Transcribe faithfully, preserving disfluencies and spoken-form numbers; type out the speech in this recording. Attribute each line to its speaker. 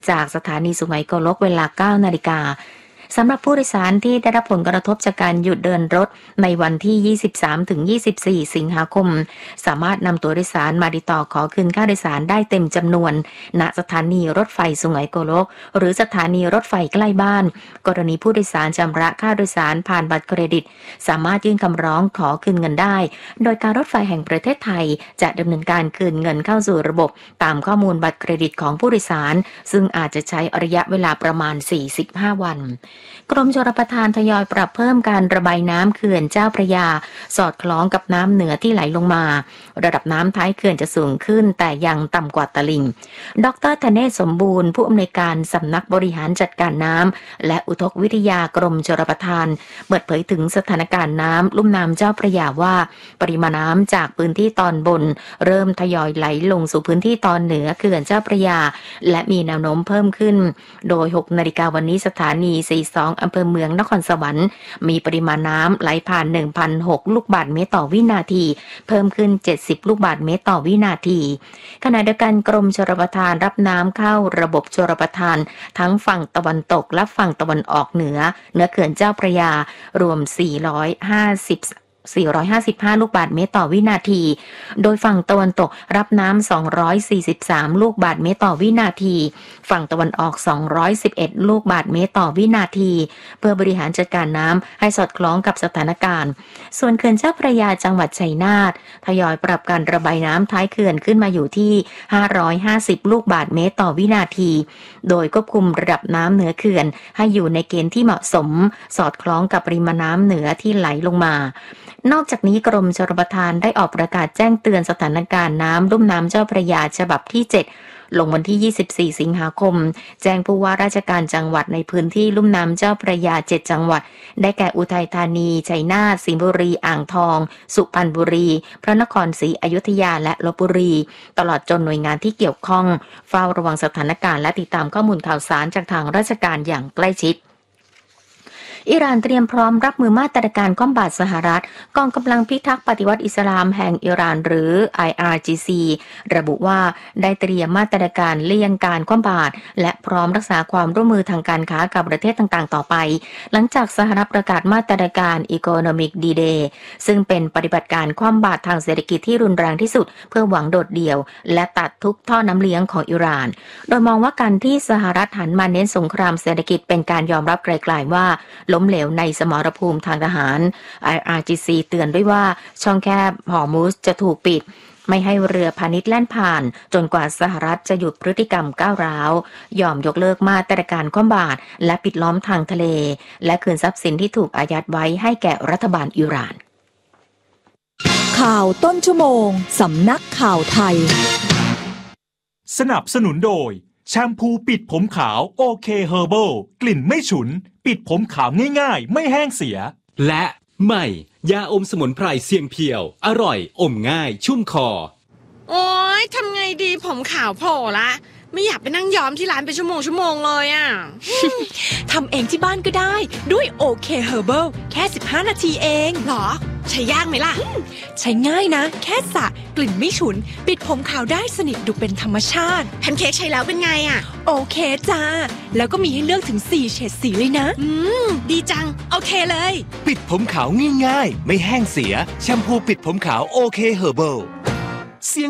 Speaker 1: จากสถานีสุไหงโกลกเวลา เก้านาฬิกาสำหรับผู้โดยสารที่ได้รับผลกระทบจากการหยุดเดินรถในวันที่ ยี่สิบสามถึงยี่สิบสี่ สิงหาคมสามารถนำตัวโดยสารมาติดต่อขอคืนค่าโดยสารได้เต็มจำนวนณสถานีรถไฟสุไหงโกลกหรือสถานีรถไฟใกล้บ้านกรณีผู้โดยสารชำระค่าโดยสารผ่านบัตรเครดิตสามารถยื่นคำร้องขอคืนเงินได้โดยการรถไฟแห่งประเทศไทยจะดำเนินการคืนเงินเข้าสู่ระบบตามข้อมูลบัตรเครดิตของผู้โดยสารซึ่งอาจจะใช้ระยะเวลาประมาณสี่สิบห้าวันกรมชลประทานทยอยปรับเพิ่มการระบายน้ำเขื่อนเจ้าพระยาสอดคล้องกับน้ำเหนือที่ไหลลงมาระดับน้ำท้ายเขื่อนจะสูงขึ้นแต่ยังต่ำกว่าตลิ่งดร.ธเนศสมบูรณ์ผู้อำนวยการสำนักบริหารจัดการน้ำและอุทกวิทยากรมชลประทานเปิดเผยถึงสถานการณ์น้ำลุ่มน้ำเจ้าพระยาว่าปริมาณน้ำจากพื้นที่ตอนบนเริ่มทยอยไหลลงสู่พื้นที่ตอนเหนือเขื่อนเจ้าพระยาและมีแนวโน้มเพิ่มขึ้นโดยหกนาฬิกาวันนี้สถานีสี่สิบสองอำเภอเมืองนครสวรรค์มีปริมาณน้ำไหลผ่าน หนึ่งพันหก ลูกบาศก์เมตรต่อวินาทีเพิ่มขึ้นเจ็ดสิบลูกบาศก์เมตรต่อวินาทีขณะเดียวกันกรมชลประทานรับน้ำเข้าระบบชลประทานทั้งฝั่งตะวันตกและฝั่งตะวันออกเหนือเหนือเขื่อนเจ้าพระยารวมสี่ร้อยห้าสิบสี่ร้อยห้าสิบห้า ลูกบาศก์เมตรต่อวินาทีโดยฝั่งตะวันตกรับน้ำสองร้อยสี่สิบสามลูกบาศก์เมตรต่อวินาทีฝั่งตะวันออกสองร้อยสิบเอ็ดลูกบาศก์เมตรต่อวินาทีเพื่อบริหารจัดการน้ำให้สอดคล้องกับสถานการณ์ส่วนเขื่อนเจ้าพระยาจังหวัดชัยนาททยอยปรับการระบายน้ำท้ายเขื่อนขึ้นมาอยู่ที่ห้าร้อยห้าสิบลูกบาศก์เมตรต่อวินาทีโดยควบคุมระดับน้ำเหนือเขื่อนให้อยู่ในเกณฑ์ที่เหมาะสมสอดคล้องกับปริมาณน้ำเหนือที่ไหลลงมานอกจากนี้กรมชลประทานได้ออกประกาศแจ้งเตือนสถานการณ์น้ำลุ่มน้ำเจ้าพระยาฉบับที่เจ็ดลงวันที่ยี่สิบสี่สิงหาคมแจ้งผู้ว่าราชการจังหวัดในพื้นที่ลุ่มน้ำเจ้าพระยาเจ็ดจังหวัดได้แก่อุทัยธานีชัยนาทสิงห์บุรีอ่างทองสุพรรณบุรีพระนครศรีอยุธยาและลพบุรีตลอดจนหน่วยงานที่เกี่ยวข้องเฝ้าระวังสถานการณ์และติดตามข้อมูลข่าวสารจากทางราชการอย่างใกล้ชิดอิหร่านเตรียมพร้อมรับมือมาตรการคว่ำบาตรสหรัฐกองกำลังพิทักษ์ปฏิวัติอิสลามแห่งอิหร่านหรือ ไอ อาร์ จี ซี ระบุว่าได้เตรียมมาตรการเลี่ยงการคว่ำบาตรและพร้อมรักษาความร่วมมือทางการค้ากับประเทศต่างๆต่อไปหลังจากสหรัฐประกาศมาตรการ Economic D-Day ซึ่งเป็นปฏิบัติการคว่ำบาตรทางเศรษฐกิจที่รุนแรงที่สุดเพื่อหวังโดดเดี่ยวและตัดทุกท่อน้ำเลี้ยงของอิหร่านโดยมองว่าการที่สหรัฐหันมาเน้นสงครามเศรษฐกิจเป็นการยอมรับไกลๆว่าล้มเหลวในสมรภูมิทางทหาร ไอ อาร์ จี ซี เตือนด้วยว่าช่องแคบฮอร์มุซจะถูกปิดไม่ให้เรือพาณิชย์แล่นผ่านจนกว่าสหรัฐจะหยุดพฤติกรรมก้าวร้าวยอมยกเลิกมาตรการคว่ำบาตรและปิดล้อมทางทะเลและคืนทรัพย์สินที่ถูกอายัดไว้ให้แก่รัฐบาลอิหร่าน
Speaker 2: ข่าวต้นชั่วโมงสำนักข่าวไทย
Speaker 3: สนับสนุนโดยแชมพูปิดผมขาวโอเคเฮอร์เบิลกลิ่นไม่ฉุนปิดผมขาวง่ายๆไม่แห้งเสีย
Speaker 4: และใหม่ยาอมสมุนไพรเสียงเพียวอร่อยอมง่ายชุ่มคอ
Speaker 5: โอ๊ยทำไงดีผมขาวโผล่ละไม่อยากไปนั่งย้อมที่ร้านเป็นชั่วโมงชั่วโมงเลยอ่ะ
Speaker 6: ทำเองที่บ้านก็ได้ด้วยโอเคเฮอร์เบิลแค่สิบห้านาทีเอง
Speaker 5: หรอใช้ยากไหมล่ะ
Speaker 6: ใช้ง่ายนะแค่สระกลิ่นไม่ฉุนปิดผมขาวได้สนิทดูเป็นธรรมชาติ
Speaker 5: แพนเค้กใช้แล้วเป็นไงอ่ะ
Speaker 6: โอเคจ้าแล้วก็มีให้เลือกถึงสี่เฉดสีเลยนะ
Speaker 5: อืมดีจังโอเคเลย
Speaker 7: ปิดผมขาวง่ายๆไม่แห้งเสียแชมพูปิดผมขาวโอเคเฮอร์เบิล